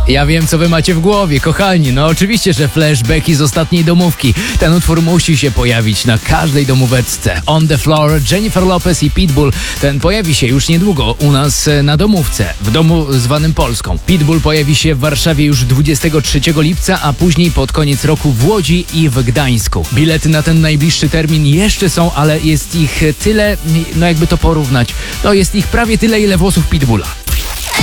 Ja wiem, co wy macie w głowie, kochani. No oczywiście, że flashbacki z ostatniej domówki. Ten utwór musi się pojawić na każdej domóweczce. On the Floor, Jennifer Lopez i Pitbull. Ten pojawi się już niedługo u nas na domówce, w domu zwanym Polską. Pitbull pojawi się w Warszawie już 23 lipca, a później pod koniec roku w Łodzi i w Gdańsku. Bilety na ten najbliższy termin jeszcze są, ale jest ich tyle, no jakby to porównać, no jest ich prawie tyle, ile włosów Pitbulla.